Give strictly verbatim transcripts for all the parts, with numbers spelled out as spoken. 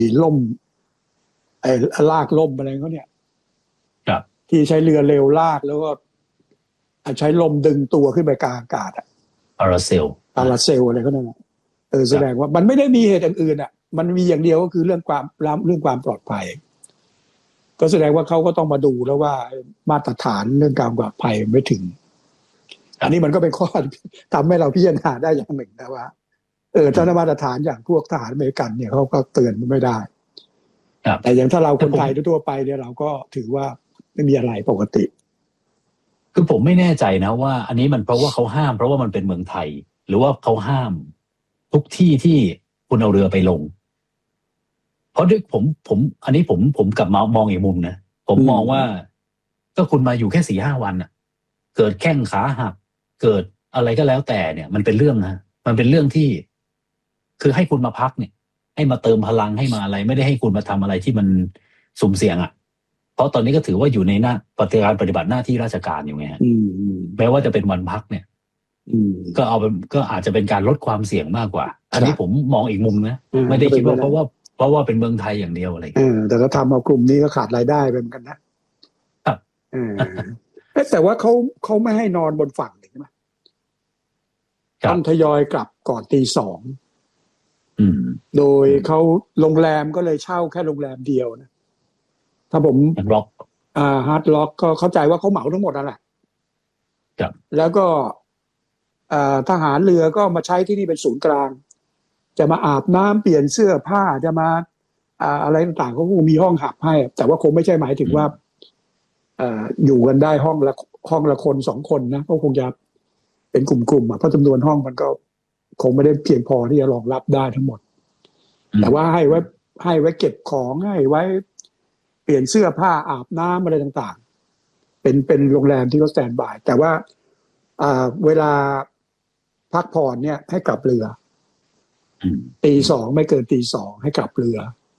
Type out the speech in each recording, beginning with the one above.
ล่มไอ้ลากล่มอะไรเขาเนี่ยครับที่ใช้เรือเร็วลากแล้วก็ใช้ลมดึงตัวขึ้นไปกลางอากาศอะพาราเซลพาราเซลอะไรก็นั่นเออแสดงว่ามันไม่ได้มีเหตุอื่นอ่ะมันมีอย่างเดียวก็คือเรื่องความเรื่องความปลอดภัยก็แสดงว่าเขาก็ต้องมาดูแล้วว่ามาตรฐานเรื่องการปลอดภัยไม่ถึงอันนี้มันก็เป็นข้อทำให้เราพิจารณาได้อย่างหนึ่งนะว่าเออถ้ามาตรฐานอย่างพวกทหารอเมริกันเนี่ยเขาก็เตือนไม่ได้แต่อย่างถ้าเราคนไทยทั่วไปเนี่ยเราก็ถือว่าไม่มีอะไรปกติคือผมไม่แน่ใจนะว่าอันนี้มันเพราะว่าเขาห้ามเพราะว่ามันเป็นเมืองไทยหรือว่าเขาห้ามทุกที่ที่คุณเอาเรือไปลงเพราะด้วยผมผมอันนี้ผมผมกลับมามองอีกมุมนะผมมองว่าก็คุณมาอยู่แค่สี่ห้าวันน่ะเกิดแข้งขาหักเกิดอะไรก็แล้วแต่เนี่ยมันเป็นเรื่องนะมันเป็นเรื่องที่คือให้คุณมาพักเนี่ยให้มาเติมพลังให้มาอะไรไม่ได้ให้คุณมาทำอะไรที่มันสุ่มเสี่ยงอ่ะเพราะตอนนี้ก็ถือว่าอยู่ในหน้าปฏิการปฏิบัติหน้าที่ราชการอยู่ไงฮะแม้ว่าจะเป็นวันพักเนี่ยก็เอาเป็นก็อาจจะเป็นการลดความเสี่ยงมากกว่าอันนี้ผมมองอีกมุมนะไม่ได้คิดว่าเพราะว่าเพราะว่าเป็นเมืองไทยอย่างเดียวอะไรอย่างเงี้ยแต่ถ้าทำเอากลุ่มนี้ก็ขาดรายได้ไปเหมือนกันนะครับแต่ว่าเขาเขาไม่ให้นอนบนฝั่งใช่ไหมต้องทยอยกลับก่อนตีสองโดยเขาโรงแรมก็เลยเช่าแค่โรงแรมเดียวนะถ้าผมล็อกอ่าฮาร์ดล็อกก็เข้าใจว่าเขาเหมาทั้งหมดนั่นแหละครับแล้วก็อ่าทหารเรือก็มาใช้ที่นี่เป็นศูนย์กลางจะมาอาบน้ำเปลี่ยนเสื้อผ้าจะมาอ่าอะไรต่างๆเขาคงมีห้องหับให้แต่ว่าคงไม่ใช่หมายถึงว่าอ่าอยู่กันได้ห้องละห้องละคนสองคนนะก็คงจะเป็นกลุ่มๆอ่ะเพราะจำนวนห้องมันก็คงไม่ได้เพียงพอที่จะรองรับได้ทั้งหมดแต่ว่าให้ไว้ให้ไว้เก็บของให้ไว้เปลี่ยนเสื้อผ้าอาบน้ำอะไรต่างๆเป็นเป็นโรงแรมที่เขาสแตนด์บายแต่ว่าอ่าเวลาพักผ่อนเนี่ยให้กลับเรือตีสองไม่เกินตีสองให้กลับเรือ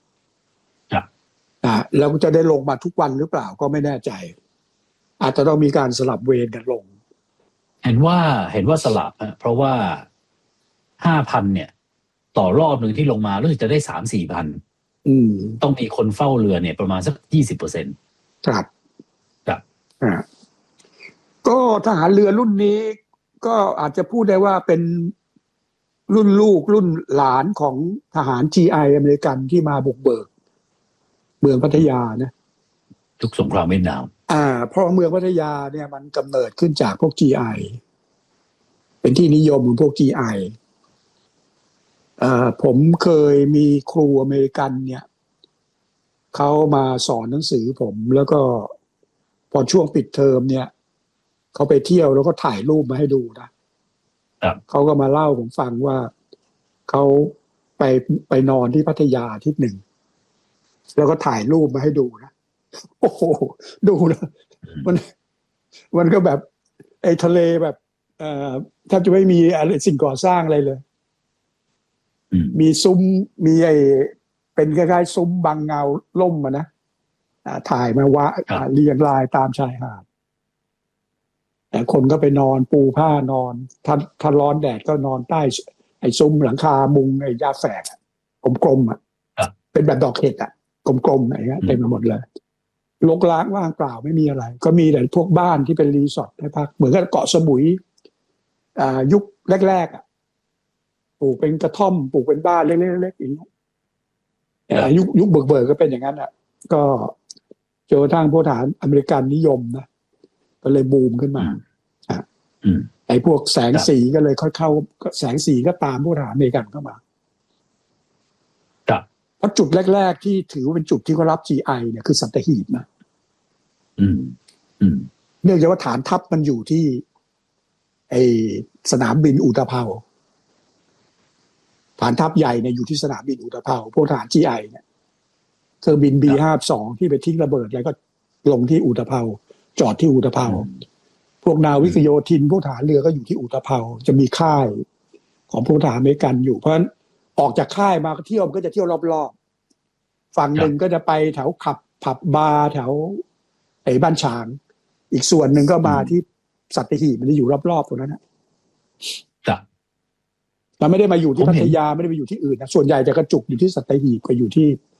อ่าแล้วจะได้ลงมาทุกวันหรือเปล่าก็ไม่แน่ใจอาจจะต้องมีการสลับเวรกันลงเห็นว่าเห็นว่าสลับนะเพราะว่าห้าพันเนี่ยต่อรอบหนึ่งที่ลงมารู้สึกจะได้สามสี่พันต้องมีคนเฝ้าเรือเนี่ยประมาณสักยี่สิบเปอร์เซ็นต์ครับครับอ่าก็ทหารเรือรุ่นนี้ก็อาจจะพูดได้ว่าเป็นรุ่นลูกรุ่นหลานของทหาร จี ไอ อเมริกันที่มาบุกเบิกเมืองพัทยานะทุกสงครามเวียดนามอ่าเพราะเมืองพัทยาเนี่ยมันกำเนิดขึ้นจากพวก จี ไอ เป็นที่นิยมของพวก จี ไอ อ่าผมเคยมีครูอเมริกันเนี่ยเขามาสอนหนังสือผมแล้วก็พอช่วงปิดเทอมเนี่ยเขาไปเที่ยวแล้วก็ถ่ายรูปมาให้ดูนะเขาก็มาเล่าผมฟังว่าเขาไปไปนอนที่พัทยาอาทิตย์หนึ่งแล้วก็ถ่ายรูปมาให้ดูนะโอ้โหดูนะมันมันก็แบบไอ้ทะเลแบบเอ่อแทบจะไม่มีอะไรสิ่งก่อสร้างอะไรเลยมีซุ้มมีไอ้เป็นคล้ายๆซุ้มบังเงาล่มอะนะถ่ายมาว่าเรียงรายตามชายหาดแต่คนก็ไปนอนปูผ้านอนถ้าถ้าร้อนแดดก็นอนใต้ไอ้ซุ้มหลังคามุงไอ้หญ้าแฝกกลมๆอ่ะเป็นแบบดอกเห็ดอ่ะกลมๆอะไรเงี้ยเต็มไปหมดเลยรกร้างว่างเปล่าไม่มีอะไรก็มีแต่พวกบ้านที่เป็นรีสอร์ทให้พักเหมือนกับเกาะสมุยอ่ายุคแรกๆอ่ะปลูกเป็นกระท่อมปลูกเป็นบ้านเล็กๆๆอย่างเงี้ยยุคยุคเบิกเบิกก็เป็นอย่างนั้นอ่ะก็จนกระทั่งพวกทหารอเมริกันนิยมนะก็เลยบูมขึ้นมาอ่ะไอ้พวกแสงสีก็เลยค่อยเข้าแสงสีก็ตามพวกทหารอเมริกันเข้ามาเพราะจุดแรกๆที่ถือว่าเป็นจุดที่เขารับ จี ไอ เนี่ยคือสัตหีบนะเนื่องจากว่าฐานทัพมันอยู่ที่ไอสนามบินอุตภเปาฐานทัพใหญ่เนี่ยอยู่ที่สนามบินอุตภเปาพวกทหาร จี ไอ เนี่ยเครื่องบิน บี ห้าสิบสอง ที่ไปทิ้งระเบิดอะไรก็ลงที่อุตภเปาจอดที่อุตภเปาพวกนาวิกโยธินพวกทหารเรือก็อยู่ที่อุตภเปาจะมีค่ายของพวกทหารอเมริกันอยู่เพราะฉะนั้นออกจากค่ายมาเที่ยวก็จะเที่ยวรอบๆฝั่งหนึ่งก็จะไปแถวขับผับบาร์แถวไอ้บ้านฉางอีกส่วนหนึ่งก็มาที่สัตหีบมันจะอยู่รอบๆตรงนั้นนะเราไม่ได้มาอยู่ที่พัทยาไม่ได้ไปอยู่ที่อื่นนะส่วนใหญ่จะกระจุกอยู่ที่สัตหีบก็อยู่ที่